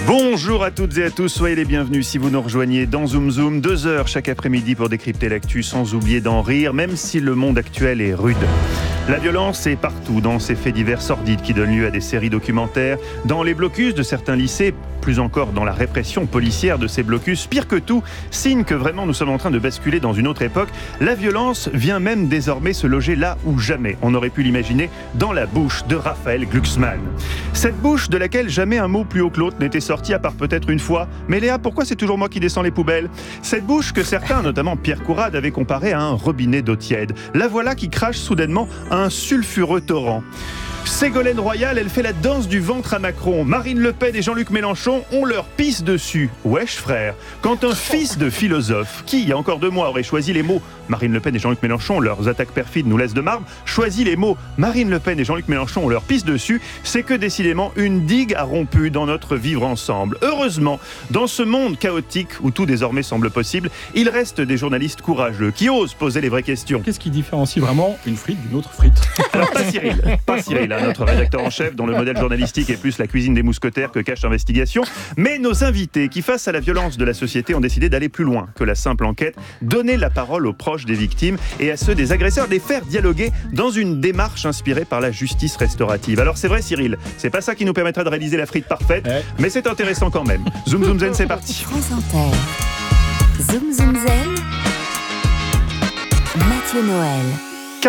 Bonjour à toutes et à tous, soyez les bienvenus si vous nous rejoignez dans Zoom Zoom, 2 heures chaque après-midi pour décrypter l'actu sans oublier d'en rire, même si le monde actuel est rude. La violence est partout, dans ces faits divers sordides qui donnent lieu à des séries documentaires, dans les blocus de certains lycées, plus encore dans la répression policière de ces blocus. Pire que tout, signe que vraiment nous sommes en train de basculer dans une autre époque, la violence vient même désormais se loger là où jamais on aurait pu l'imaginer, dans la bouche de Raphaël Glucksmann. Cette bouche de laquelle jamais un mot plus haut que l'autre n'était sorti à part peut-être une fois. Mais Léa, pourquoi c'est toujours moi qui descends les poubelles ? Cette bouche que certains, notamment Pierre Courade, avaient comparée à un robinet d'eau tiède. La voilà qui crache soudainement un sulfureux torrent. Ségolène Royal, elle fait la danse du ventre à Macron. Marine Le Pen et Jean-Luc Mélenchon ont leur pisse dessus. Wesh frère, quand un fils de philosophe, qui il y a encore 2 mois aurait choisi les mots Marine Le Pen et Jean-Luc Mélenchon, leurs attaques perfides nous laissent de marbre, choisit les mots Marine Le Pen et Jean-Luc Mélenchon ont leur pisse dessus, c'est que décidément une digue a rompu dans notre vivre ensemble. Heureusement, dans ce monde chaotique où tout désormais semble possible, il reste des journalistes courageux qui osent poser les vraies questions. Qu'est-ce qui différencie vraiment une frite d'une autre frite ? Alors pas Cyril, notre rédacteur en chef dont le modèle journalistique est plus la cuisine des mousquetaires que cache l'investigation, mais nos invités qui, face à la violence de la société, ont décidé d'aller plus loin que la simple enquête, donner la parole aux proches des victimes et à ceux des agresseurs, les faire dialoguer dans une démarche inspirée par la justice restaurative. Alors c'est vrai Cyril, c'est pas ça qui nous permettra de réaliser la frite parfaite, mais c'est intéressant quand même. Zoom Zoom Zen, c'est parti. France Inter. Zoom Zoom Zen. Mathieu Noël.